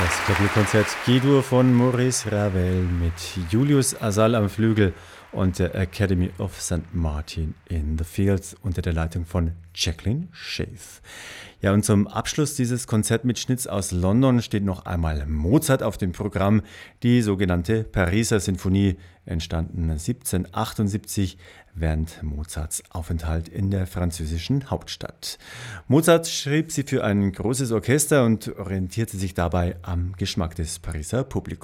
Das Klavierkonzert G-Dur von Maurice Ravel mit Julius Asal am Flügel und der Academy of St. Martin in the Fields unter der Leitung von Jacqueline Schaef. Ja, und zum Abschluss dieses Konzertmitschnitts aus London steht noch einmal Mozart auf dem Programm, die sogenannte Pariser Sinfonie, entstanden 1778 während Mozarts Aufenthalt in der französischen Hauptstadt. Mozart schrieb sie für ein großes Orchester und orientierte sich dabei am Geschmack des Pariser Publikums.